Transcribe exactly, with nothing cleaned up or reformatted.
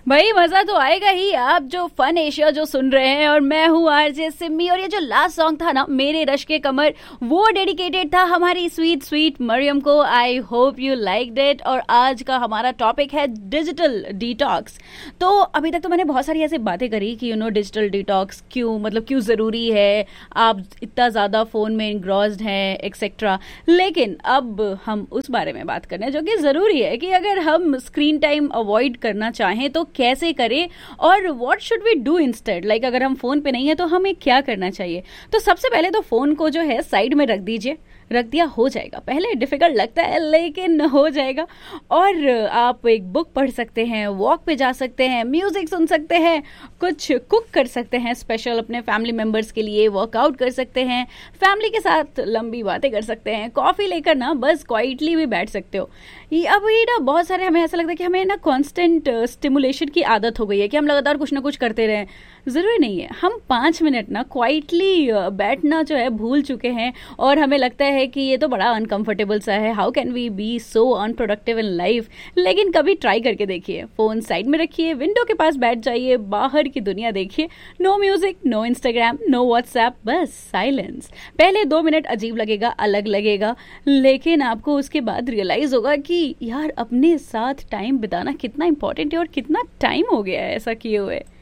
भाई मजा तो आएगा ही। आप जो फन एशिया जो सुन रहे हैं और मैं हूँ आरजे सिम्मी। और ये जो लास्ट सॉन्ग था ना, मेरे रश के कमर, वो डेडिकेटेड था हमारी स्वीट स्वीट मरियम को। I hope you liked it. और आज का हमारा टॉपिक है डिजिटल डिटॉक्स। तो अभी तक तो मैंने बहुत सारी ऐसी बातें करी कि यू नो डिजिटल डिटॉक्स क्यों, मतलब क्यों ज़रूरी है, आप इतना ज़्यादा फ़ोन में इंग्रॉस्ड हैं एक्सेट्रा। लेकिन अब हम उस बारे में बात करना है जो कि ज़रूरी है कि अगर हम स्क्रीन टाइम अवॉइड करना चाहें तो कैसे करें और what should we do instead. Like अगर हम फोन पे नहीं है तो हमें क्या करना चाहिए। तो सबसे पहले तो फोन को जो है साइड में रख दीजिए। रख दिया, हो जाएगा। पहले डिफिकल्ट लगता है लेकिन हो जाएगा। और आप एक बुक पढ़ सकते हैं, वॉक पे जा सकते हैं, म्यूजिक सुन सकते हैं, कुछ कुक कर सकते हैं स्पेशल अपने फैमिली मेंबर्स के लिए, वर्कआउट कर सकते हैं, फैमिली के साथ लंबी बातें कर सकते हैं, कॉफी लेकर ना बस क्वाइटली भी बैठ सकते हो। ये अब ये ना बहुत सारे हमें ऐसा लगता है कि हमें ना कांस्टेंट स्टिमुलेशन की आदत हो गई है कि हम लगातार कुछ ना कुछ करते रहें। ज़रूरी नहीं है। हम पाँच मिनट ना क्वाइटली बैठना जो है भूल चुके हैं और हमें लगता है कि ये तो बड़ा अनकंफर्टेबल सा है, how can we B so unproductive in life. लेकिन कभी ट्राई करके देखिए। फ़ोन साइड में रखिए, विंडो के पास बैठ जाइए, बाहर की दुनिया देखिए। No music, no Instagram, no WhatsApp, बस साइलेंस। पहले दो मिनट अजीब लगेगा, अलग लगेगा, लेकिन आपको उसके बाद रियलाइज होगा कि यार अपने साथ टाइम बिताना कितना इंपॉर्टेंट है और कितना टाइम हो गया है ऐसा किए हुए।